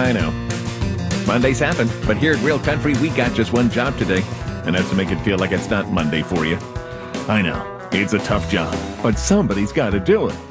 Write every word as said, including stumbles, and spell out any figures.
I know. Mondays happen, but here at Real Country, we got just one job today, and that's to make it feel like it's not Monday for you. I know, it's a tough job, but somebody's got to do it.